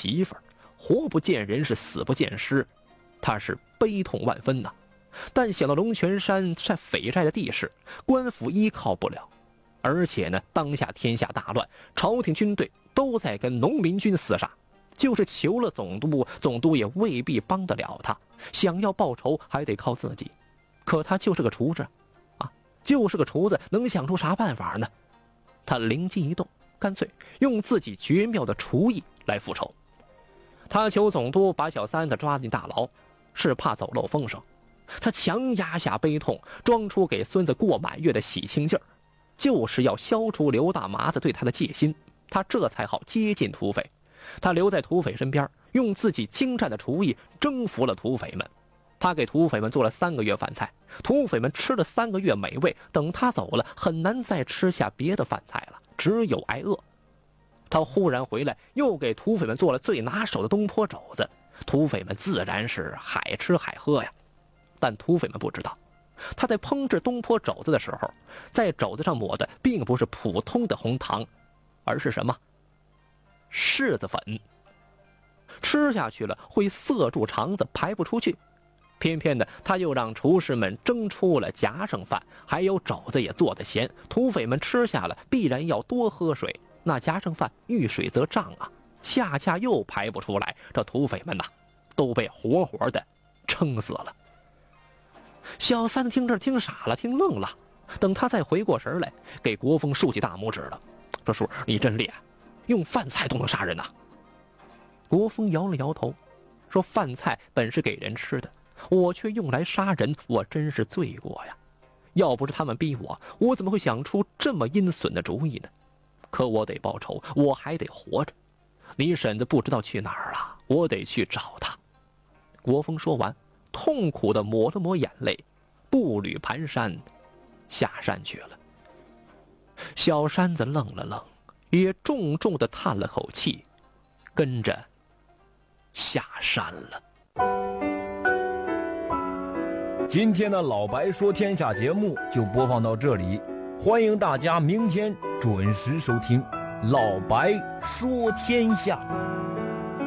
媳妇儿，活不见人是死不见尸，他是悲痛万分呐。但想到龙泉山在匪寨的地势，官府依靠不了，而且呢，当下天下大乱，朝廷军队都在跟农民军厮杀，就是求了总督，总督也未必帮得了他。想要报仇还得靠自己，可他就是个厨子啊，就是个厨子，能想出啥办法呢？他灵机一动，干脆用自己绝妙的厨艺来复仇。他求总督把小三子抓进大牢，是怕走漏风声。他强压下悲痛，装出给孙子过满月的喜庆劲儿，就是要消除刘大麻子对他的戒心，他这才好接近土匪。他留在土匪身边，用自己精湛的厨艺征服了土匪们。他给土匪们做了3个月饭菜，土匪们吃了3个月美味，等他走了，很难再吃下别的饭菜了，只有挨饿。他忽然回来，又给土匪们做了最拿手的东坡肘子，土匪们自然是海吃海喝呀。但土匪们不知道，他在烹制东坡肘子的时候，在肘子上抹的并不是普通的红糖，而是什么？柿子粉。吃下去了会塞住肠子，排不出去。偏偏的，他又让厨师们蒸出了夹生饭，还有肘子也做得咸，土匪们吃下了必然要多喝水，那夹生饭遇水则胀啊，恰恰又排不出来，这土匪们呐，都被活活的撑死了。小三听这听傻了，听愣了，等他再回过神来，给国风竖起大拇指了，说：“叔，你真厉害，用饭菜都能杀人呐！”国风摇了摇头，说：“饭菜本是给人吃的，我却用来杀人，我真是罪过呀！要不是他们逼我，我怎么会想出这么阴损的主意呢？可我得报仇，我还得活着。你婶子不知道去哪儿了，我得去找她。”国风说完，痛苦地抹了抹眼泪，步履蹒跚下山去了。小山子愣了愣，也重重地叹了口气，跟着下山了。 今天的老白说天下节目就播放到这里，欢迎大家明天准时收听老白说天下。